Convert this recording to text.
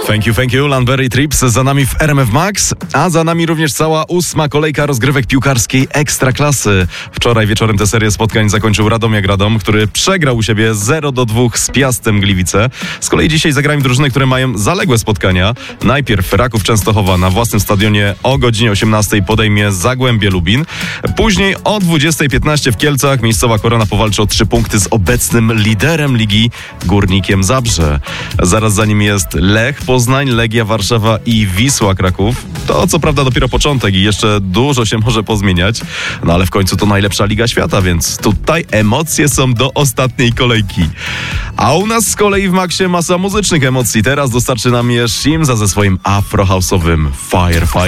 Thank you, Landberry Trips za nami w RMF Max, a za nami również cała 8. kolejka rozgrywek piłkarskiej Ekstraklasy. Wczoraj wieczorem tę serię spotkań zakończył Radomiak Radom, który przegrał u siebie 0-2 z Piastem Gliwice. Z kolei dzisiaj zagrają drużyny, które mają zaległe spotkania. Najpierw Raków Częstochowa na własnym stadionie o godzinie 18 podejmie Zagłębie Lubin. Później o 20:15 w Kielcach miejscowa Korona powalczy o 3 punkty z obecnym liderem ligi Górnikiem Zabrze. Zaraz za nim jest Lech Poznań, Legia Warszawa i Wisła Kraków. To co prawda dopiero początek i jeszcze dużo się może pozmieniać, no ale w końcu to najlepsza liga świata, więc tutaj emocje są do ostatniej kolejki. A u nas z kolei w Maxie masa muzycznych emocji. Teraz dostarczy nam je Shimza ze swoim afrohouse'owym Fire.